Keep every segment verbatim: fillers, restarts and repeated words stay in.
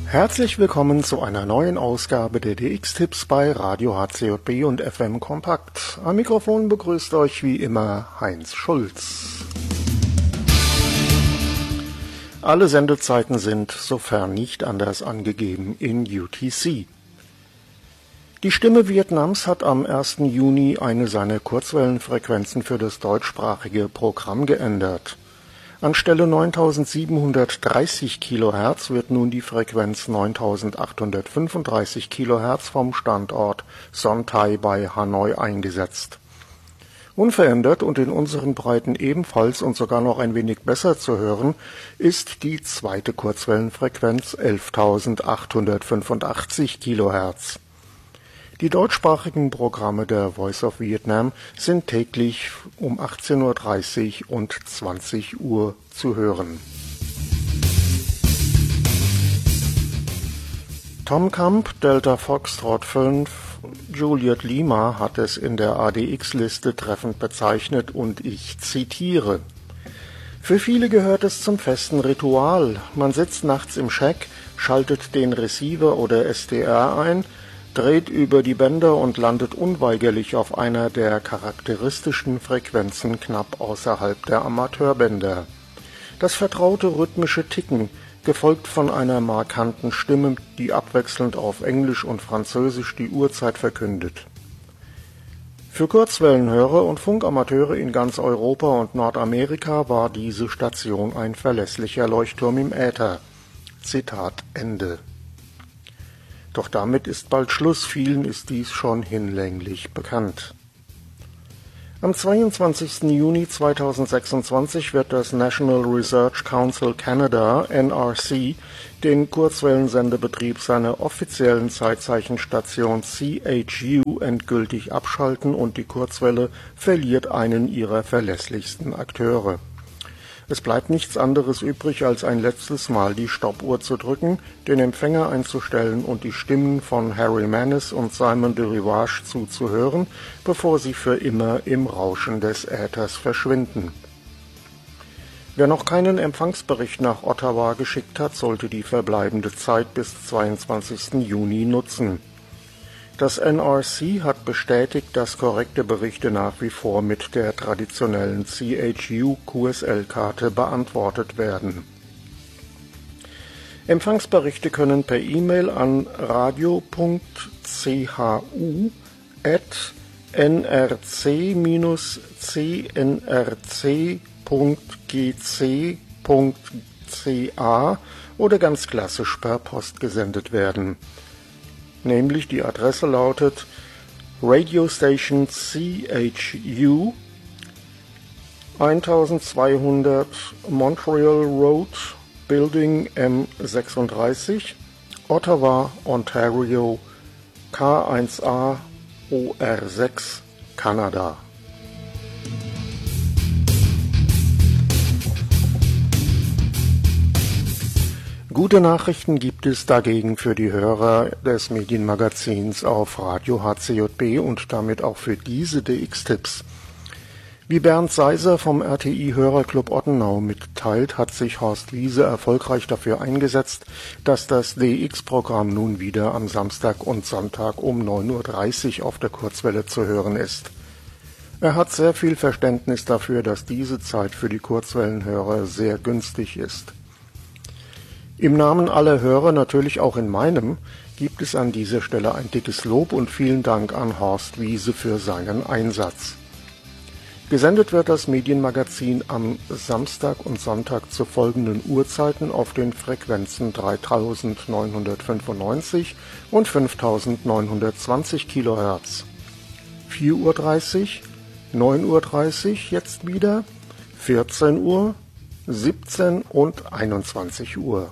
Herzlich willkommen zu einer neuen Ausgabe der D X-Tipps bei Radio H C J B und F M Kompakt. Am Mikrofon begrüßt euch wie immer Heinz Schulz. Alle Sendezeiten sind, sofern nicht anders angegeben, in U T C. Die Stimme Vietnams hat am ersten Juni eine seiner Kurzwellenfrequenzen für das deutschsprachige Programm geändert. Anstelle neuntausendsiebenhundertdreißig Kilohertz wird nun die Frequenz neuntausendachthundertfünfunddreißig Kilohertz vom Standort Son Tay bei Hanoi eingesetzt. Unverändert und in unseren Breiten ebenfalls und sogar noch ein wenig besser zu hören, ist die zweite Kurzwellenfrequenz elftausendachthundertfünfundachtzig Kilohertz. Die deutschsprachigen Programme der Voice of Vietnam sind täglich um achtzehn Uhr dreißig und zwanzig Uhr zu hören. Tom Camp, Delta Foxtrot fünf, Juliet Lima hat es in der A D X-Liste treffend bezeichnet und ich zitiere: Für viele gehört es zum festen Ritual. Man sitzt nachts im Shack, schaltet den Receiver oder S D R ein, dreht über die Bänder und landet unweigerlich auf einer der charakteristischen Frequenzen knapp außerhalb der Amateurbänder. Das vertraute rhythmische Ticken, gefolgt von einer markanten Stimme, die abwechselnd auf Englisch und Französisch die Uhrzeit verkündet. Für Kurzwellenhörer und Funkamateure in ganz Europa und Nordamerika war diese Station ein verlässlicher Leuchtturm im Äther. Zitat Ende. Doch damit ist bald Schluss, vielen ist dies schon hinlänglich bekannt. Am zweiundzwanzigsten Juni zweitausendsechsundzwanzig wird das National Research Council Canada, N R C, den Kurzwellensendebetrieb seiner offiziellen Zeitzeichenstation C H U endgültig abschalten und die Kurzwelle verliert einen ihrer verlässlichsten Akteure. Es bleibt nichts anderes übrig, als ein letztes Mal die Stoppuhr zu drücken, den Empfänger einzustellen und die Stimmen von Harry Mannes und Simon de Rivage zuzuhören, bevor sie für immer im Rauschen des Äthers verschwinden. Wer noch keinen Empfangsbericht nach Ottawa geschickt hat, sollte die verbleibende Zeit bis zweiundzwanzigsten Juni nutzen. Das N R C hat bestätigt, dass korrekte Berichte nach wie vor mit der traditionellen C H U Q S L-Karte beantwortet werden. Empfangsberichte können per E-Mail an radio punkt c h u at n r c c n r c punkt g c punkt c a oder ganz klassisch per Post gesendet werden. Nämlich die Adresse lautet Radio Station C H U eintausendzweihundert Montreal Road, Building M sechsunddreißig, Ottawa, Ontario, K eins A O R sechs, Kanada. Gute Nachrichten gibt es dagegen für die Hörer des Medienmagazins auf Radio H C J B und damit auch für diese D X-Tipps. Wie Bernd Seiser vom R T I-Hörerclub Ottenau mitteilt, hat sich Horst Wiese erfolgreich dafür eingesetzt, dass das D X-Programm nun wieder am Samstag und Sonntag um neun Uhr dreißig auf der Kurzwelle zu hören ist. Er hat sehr viel Verständnis dafür, dass diese Zeit für die Kurzwellenhörer sehr günstig ist. Im Namen aller Hörer, natürlich auch in meinem, gibt es an dieser Stelle ein dickes Lob und vielen Dank an Horst Wiese für seinen Einsatz. Gesendet wird das Medienmagazin am Samstag und Sonntag zu folgenden Uhrzeiten auf den Frequenzen dreitausendneunhundertfünfundneunzig und fünftausendneunhundertzwanzig Kilohertz. vier Uhr dreißig, neun Uhr dreißig jetzt wieder, vierzehn Uhr, siebzehn und einundzwanzig Uhr.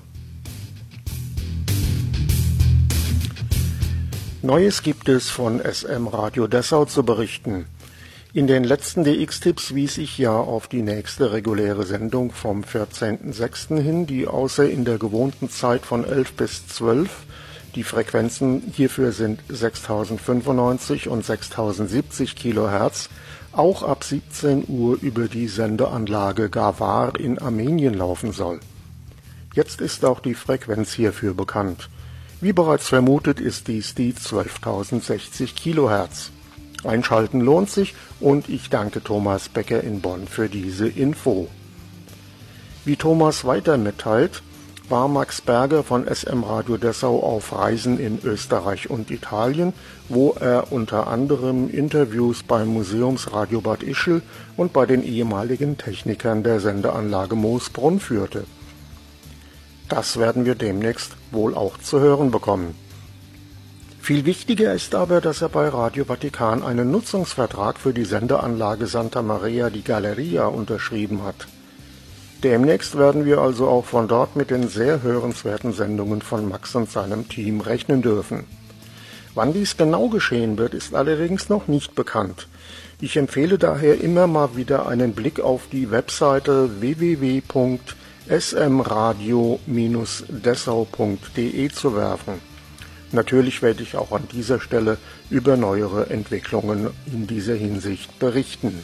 Neues gibt es von S M Radio Dessau zu berichten. In den letzten D X-Tipps wies ich ja auf die nächste reguläre Sendung vom vierzehnten sechsten hin, die außer in der gewohnten Zeit von elf bis zwölf, die Frequenzen hierfür sind sechstausendfünfundneunzig und sechstausendsiebzig Kilohertz, auch ab siebzehn Uhr über die Sendeanlage Gawar in Armenien laufen soll. Jetzt ist auch die Frequenz hierfür bekannt. Wie bereits vermutet, ist dies die zwölftausendsechzig Kilohertz. Einschalten lohnt sich und ich danke Thomas Becker in Bonn für diese Info. Wie Thomas weiter mitteilt, war Max Berger von S M Radio Dessau auf Reisen in Österreich und Italien, wo er unter anderem Interviews beim Museumsradio Bad Ischl und bei den ehemaligen Technikern der Sendeanlage Moosbrunn führte. Das werden wir demnächst wohl auch zu hören bekommen. Viel wichtiger ist aber, dass er bei Radio Vatikan einen Nutzungsvertrag für die Sendeanlage Santa Maria di Galleria unterschrieben hat. Demnächst werden wir also auch von dort mit den sehr hörenswerten Sendungen von Max und seinem Team rechnen dürfen. Wann dies genau geschehen wird, ist allerdings noch nicht bekannt. Ich empfehle daher immer mal wieder einen Blick auf die Webseite w w w punkt s m radio dash dessau punkt d e zu werfen. Natürlich werde ich auch an dieser Stelle über neuere Entwicklungen in dieser Hinsicht berichten.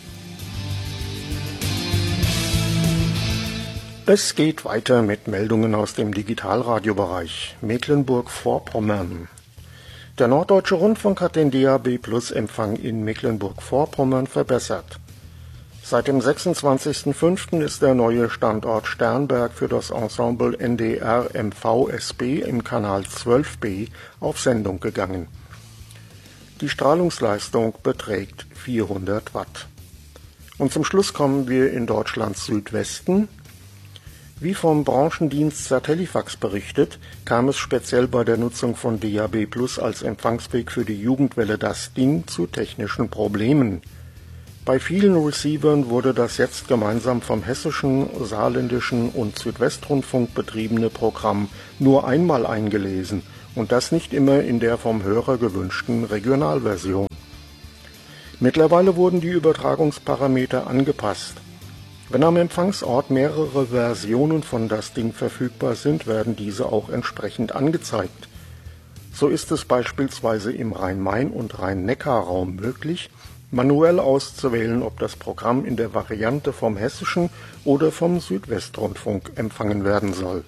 Es geht weiter mit Meldungen aus dem Digitalradiobereich. Mecklenburg-Vorpommern. Der Norddeutsche Rundfunk hat den D A B Plus Empfang in Mecklenburg-Vorpommern verbessert. Seit dem sechsundzwanzigsten fünften ist der neue Standort Sternberg für das Ensemble N D R M V S B im Kanal zwölf b auf Sendung gegangen. Die Strahlungsleistung beträgt vierhundert Watt. Und zum Schluss kommen wir in Deutschlands Südwesten. Wie vom Branchendienst Satellifax berichtet, kam es speziell bei der Nutzung von D A B Plus als Empfangsweg für die Jugendwelle Das Ding zu technischen Problemen. Bei vielen Receivern wurde das jetzt gemeinsam vom hessischen, saarländischen und Südwestrundfunk betriebene Programm nur einmal eingelesen und das nicht immer in der vom Hörer gewünschten Regionalversion. Mittlerweile wurden die Übertragungsparameter angepasst. Wenn am Empfangsort mehrere Versionen von Das Ding verfügbar sind, werden diese auch entsprechend angezeigt. So ist es beispielsweise im Rhein-Main- und Rhein-Neckar-Raum möglich, manuell auszuwählen, ob das Programm in der Variante vom Hessischen oder vom Südwestrundfunk empfangen werden soll.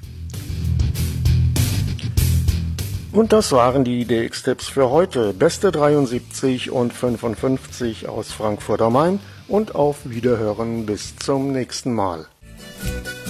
Und das waren die D X-Tipps für heute. Beste dreiundsiebzig und fünfundfünfzig aus Frankfurt am Main und auf Wiederhören bis zum nächsten Mal.